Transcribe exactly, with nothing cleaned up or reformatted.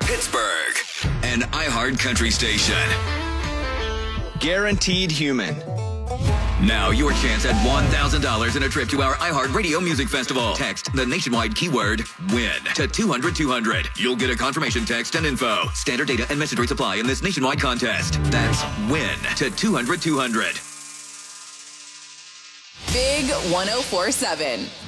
Pittsburgh, an iHeart Country station. Guaranteed Human. Now your chance at one thousand dollars and a trip to our iHeart Radio Music Festival. Text the nationwide keyword WIN to two hundred two hundred. You'll get a confirmation text and info. Standard data and message rates apply in this nationwide contest. That's WIN to two hundred two hundred. Big one oh four seven.